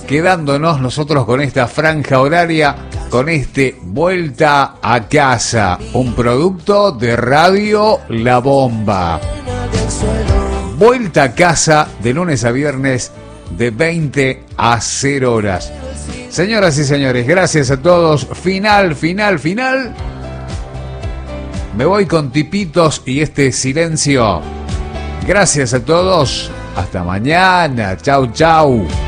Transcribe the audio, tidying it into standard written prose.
quedándonos nosotros con esta franja horaria, con este Vuelta a Casa, un producto de Radio La Bomba. Vuelta a Casa de lunes a viernes de 20 a 0 horas. Señoras y señores, gracias a todos. Final. Me voy con tipitos y este silencio. Gracias a todos. Hasta mañana. Chau.